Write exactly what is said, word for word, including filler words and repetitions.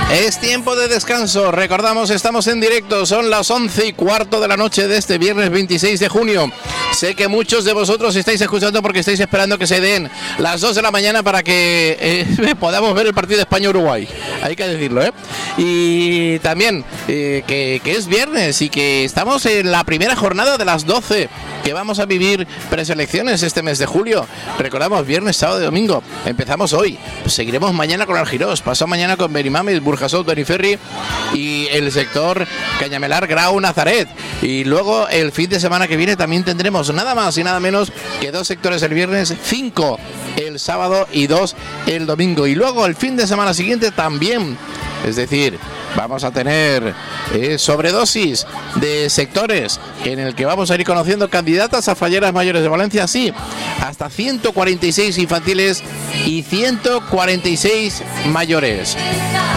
Es tiempo de descanso. Recordamos, estamos en directo. Son las once y cuarto de la noche de este viernes veintiséis de junio. Sé que muchos de vosotros estáis escuchando porque estáis esperando que se den las dos de la mañana para que eh, podamos ver el partido de España-Uruguay. Hay que decirlo, ¿eh? Y también eh, que, que es viernes y que estamos en la primera jornada de las doce que vamos a vivir preselecciones este mes de julio. Recordamos, viernes, sábado y domingo. Empezamos hoy. Seguiremos mañana con Argirós. Pasado mañana con Benimames, Burjasot, Beniferri y el sector Cañamelar, Grau, Nazaret. Y luego el fin de semana que viene también tendremos nada más y nada menos que dos sectores el viernes, cinco el sábado y dos el domingo. Y luego el fin de semana siguiente también. Es decir, vamos a tener eh, sobredosis de sectores en el que vamos a ir conociendo candidatas a falleras mayores de Valencia, sí, hasta ciento cuarenta y seis infantiles y ciento cuarenta y seis mayores.